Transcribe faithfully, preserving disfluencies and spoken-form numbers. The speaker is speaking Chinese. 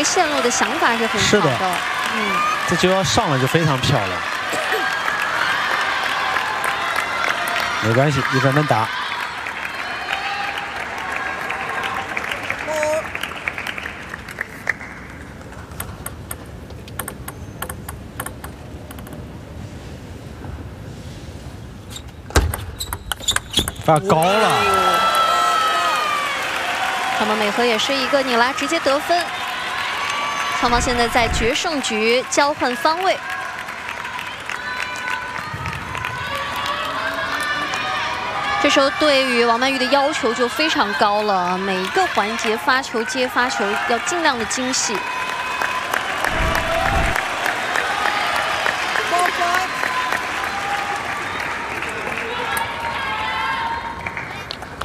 个线路的想法是很好的。是的，嗯， 这球要上了就非常漂亮。没关系，一分能打。 发高了， 那么美和也是一个你拉直接得分。双方现在在决胜局交换方位。这时候对于王曼玉的要求就非常高了，每一个环节发球接发球要尽量的精细。